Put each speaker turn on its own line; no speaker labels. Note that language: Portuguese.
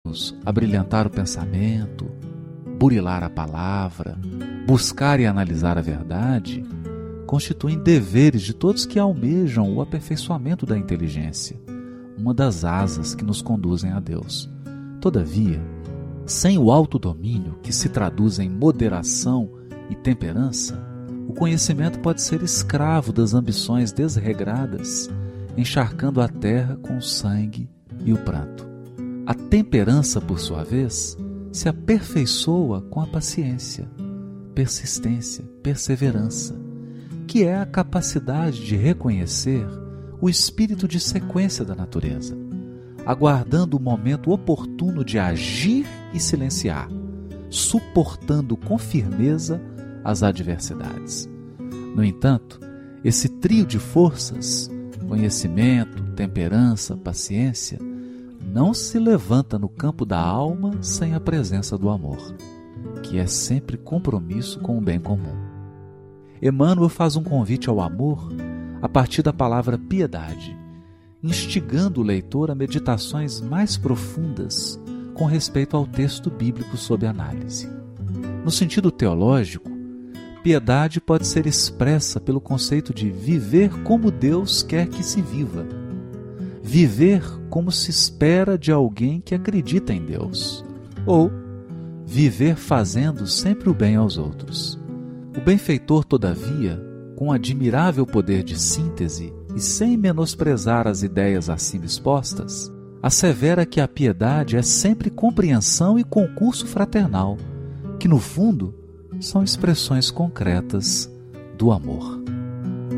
abrilhantar o pensamento, burilar a palavra, buscar e analisar a verdade, constituem deveres de todos que almejam o aperfeiçoamento da inteligência, uma das asas que nos conduzem a Deus. Todavia, sem o autodomínio, que se traduz em moderação e temperança, o conhecimento pode ser escravo das ambições desregradas, encharcando a terra com o sangue e o pranto. A temperança, por sua vez, se aperfeiçoa com a paciência, persistência, perseverança, que é a capacidade de reconhecer o espírito de sequência da natureza, aguardando o momento oportuno de agir e silenciar, suportando com firmeza as adversidades. No entanto, esse trio de forças, conhecimento, temperança, paciência, não se levanta no campo da alma sem a presença do amor, que é sempre compromisso com o bem comum. Emmanuel faz um convite ao amor a partir da palavra piedade, instigando o leitor a meditações mais profundas com respeito ao texto bíblico sob análise. No sentido teológico, piedade pode ser expressa pelo conceito de viver como Deus quer que se viva, viver como se espera de alguém que acredita em Deus, ou viver fazendo sempre o bem aos outros. O benfeitor, todavia, com admirável poder de síntese e sem menosprezar as ideias acima expostas, assevera que a piedade é sempre compreensão e concurso fraternal, que no fundo são expressões concretas do amor.